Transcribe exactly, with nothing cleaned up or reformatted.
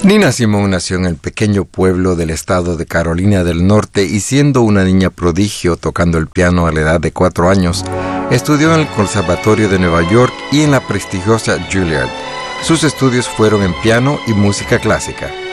Nina Simone nació en el pequeño pueblo del estado de Carolina del Norte y siendo una niña prodigio tocando el piano a la edad de cuatro años, estudió en el Conservatorio de Nueva York y en la prestigiosa Juilliard. Sus estudios fueron en piano y música clásica.